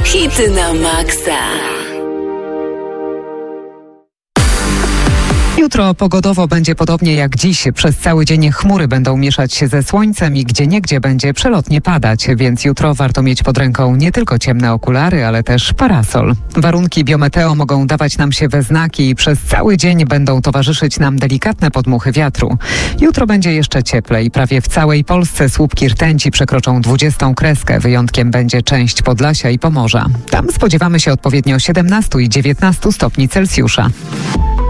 Hity na maksa. Jutro pogodowo będzie podobnie jak dziś. Przez cały dzień chmury będą mieszać się ze słońcem i gdzieniegdzie będzie przelotnie padać, więc jutro warto mieć pod ręką nie tylko ciemne okulary, ale też parasol. Warunki biometeo mogą dawać nam się we znaki i przez cały dzień będą towarzyszyć nam delikatne podmuchy wiatru. Jutro będzie jeszcze cieplej. Prawie w całej Polsce słupki rtęci przekroczą 20 kreskę. Wyjątkiem będzie część Podlasia i Pomorza. Tam spodziewamy się odpowiednio 17 i 19 stopni Celsjusza.